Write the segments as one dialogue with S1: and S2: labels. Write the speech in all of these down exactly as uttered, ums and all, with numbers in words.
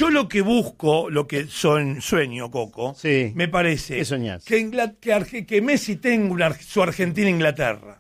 S1: yo lo que busco, lo que son, sueño, Coco,
S2: sí.
S1: me parece
S2: ¿Qué soñás?
S1: que, Ingl- que, Arge- que Messi tenga una, su Argentina-Inglaterra.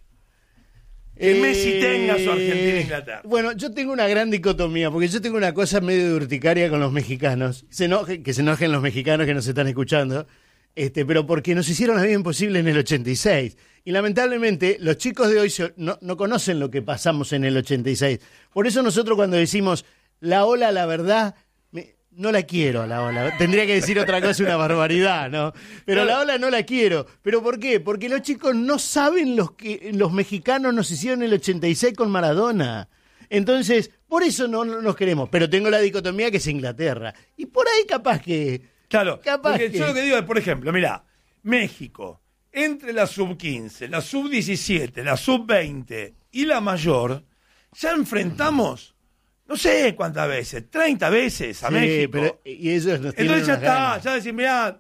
S1: Que
S2: Eh,
S1: Messi tenga su Argentina-Inglaterra.
S2: Bueno, yo tengo una gran dicotomía, porque yo tengo una cosa medio de urticaria con los mexicanos. Se enoje, que se enojen los mexicanos que nos están escuchando, este, pero porque nos hicieron la vida imposible en el ochenta y seis. Y lamentablemente los chicos de hoy se, no, no conocen lo que pasamos en el ochenta y seis. Por eso nosotros cuando decimos la ola, la verdad... Me, no la quiero a la ola, tendría que decir otra cosa, una barbaridad, ¿no? Pero la ola no la quiero. ¿Pero por qué? Porque los chicos no saben los que los mexicanos nos hicieron en el ochenta y seis con Maradona. Entonces, por eso no, no nos queremos. Pero tengo la dicotomía que es Inglaterra. Y por ahí capaz que...
S1: Claro,
S2: capaz
S1: porque
S2: que...
S1: yo lo que digo es, por ejemplo, mirá, México, entre la sub quince, la sub diecisiete, la sub veinte y la mayor, ya enfrentamos... No sé cuántas veces, treinta veces a
S2: sí,
S1: México.
S2: Pero, y ellos nos tienen
S1: Entonces ya
S2: unas
S1: está,
S2: ganas.
S1: ya decís, mirá,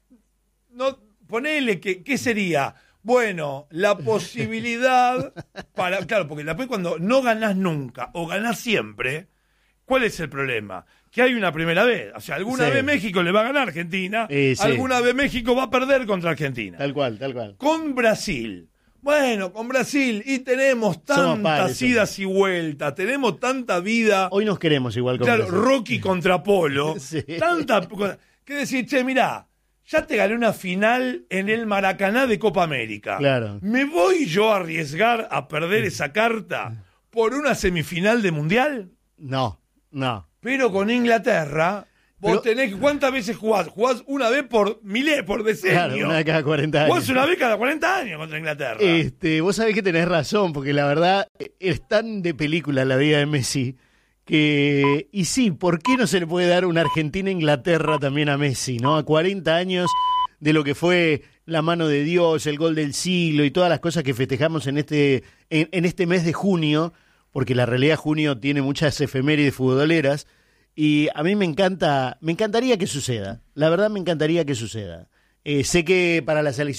S1: no, ponele que, ¿qué sería? Bueno, la posibilidad para, claro, porque después cuando no ganás nunca o ganás siempre, ¿cuál es el problema? Que hay una primera vez, o sea, alguna
S2: Sí.
S1: vez México le va a ganar a Argentina,
S2: Eh, sí.
S1: alguna vez México va a perder contra Argentina.
S2: Tal cual, tal cual.
S1: Con Brasil. Bueno, con Brasil, y tenemos
S2: Somos
S1: tantas
S2: pares,
S1: idas
S2: somos.
S1: y vueltas, tenemos tanta vida.
S2: Hoy nos queremos igual con
S1: Claro,
S2: Brasil.
S1: Rocky contra Polo.
S2: Sí.
S1: Tanta cosa. ¿Qué decir? Che, mirá, ya te gané una final en el Maracaná de Copa América.
S2: Claro.
S1: ¿Me voy yo a arriesgar a perder esa carta por una semifinal de Mundial?
S2: No, no.
S1: Pero con Inglaterra, vos
S2: Pero-
S1: tenés... ¿Cuántas veces jugás? Jugás una vez por mile, por decenio.
S2: Claro, una de cada cuarenta años.
S1: Jugás una vez cada cuarenta años contra Inglaterra.
S2: Este, vos sabés que tenés razón, porque la verdad es tan de película la vida de Messi que... Y sí, ¿por qué no se le puede dar una Argentina-Inglaterra también a Messi, ¿no? A cuarenta años de lo que fue la mano de Dios, el gol del siglo y todas las cosas que festejamos en este, en, en este mes de junio, porque la realidad junio tiene muchas efemérides futboleras, y a mí me encanta, me encantaría que suceda. La verdad me encantaría que suceda. Eh, sé que para la selección